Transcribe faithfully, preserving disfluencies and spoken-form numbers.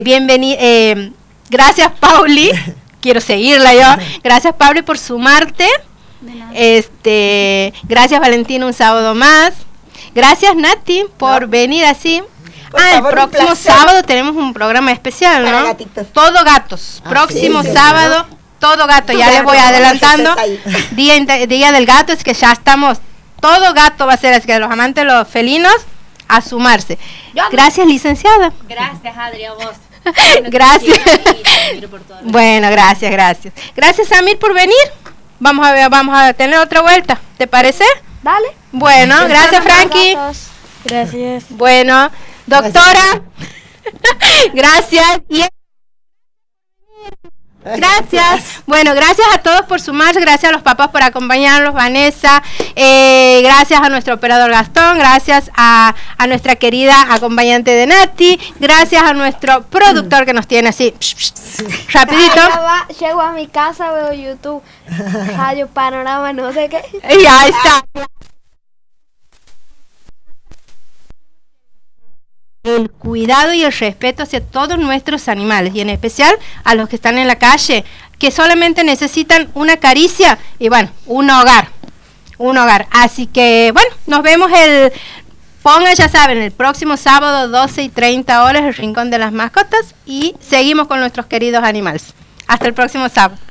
Bienvenido, eh, gracias Pauli, quiero seguirla yo, gracias Pauli por sumarte, este, gracias Valentina un sábado más, gracias Nati por no. venir así. Por ah, favor, el próximo sábado tenemos un programa especial, ¿no? Para gatitos. Todo gatos, ah, próximo sí, sí, sábado, ¿no? Todo gato, ya les voy adelantando, día, día del gato, es que ya estamos, todo gato va a ser, así que los amantes, los felinos, a sumarse. Gracias licenciada. Gracias Adri, a vos. Gracias. Bueno, gracias, gracias. Gracias Samir por venir. Vamos a ver, vamos a tener otra vuelta. ¿Te parece? Dale. Bueno, gracias Frankie. Gracias. Bueno, doctora. Gracias. Y gracias. Bueno, gracias a todos por sumarse, gracias a los papás por acompañarnos, Vanessa, eh, gracias a nuestro operador Gastón, gracias a, a nuestra querida acompañante de Nati, gracias a nuestro productor que nos tiene así, psh, psh, rapidito. Va, llego a mi casa, veo YouTube, Radio Panorama, no sé qué. Y ahí está. El cuidado y el respeto hacia todos nuestros animales y en especial a los que están en la calle, que solamente necesitan una caricia y bueno, un hogar, un hogar. Así que bueno, nos vemos el, pongan ya saben, el próximo sábado doce y treinta horas, el Rincón de las Mascotas y seguimos con nuestros queridos animales. Hasta el próximo sábado.